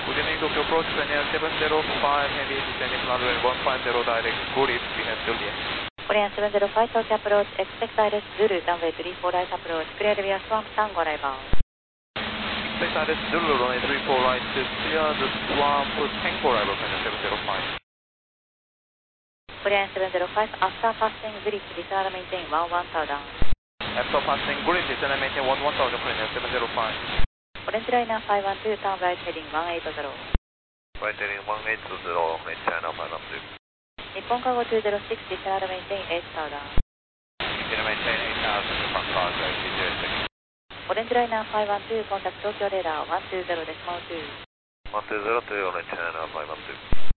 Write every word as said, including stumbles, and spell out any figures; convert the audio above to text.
Good evening, Tokyo approach, Korean seven zero five, heavy descending from runway one five zero direct, good evening, Venus Juliet. Korean seven zero five, Tokyo approach, expect Iris Zulu, runway three four right approach, clear via Swamp Tango arrival. Expect Iris Zulu, runway three four right, to clear the Swamp Tango arrival, Korean seven zero five. Korean seven zero five, after passing Zurich, descend and maintain one one thousand. After passing Zurich, descend and maintain one one thousand, Korean seven zero five. Orange liner five one two, turn right heading one eight zero. Right heading one eight zero, Orange China five one two. Nippon Cargo two zero six, descend and maintain eight thousand. Descend and maintain eight thousand, Japan Cargo two zero six. Orange liner five one two, contact Tokyo radar one two zero decimal two. one two zero to Orange China five one two.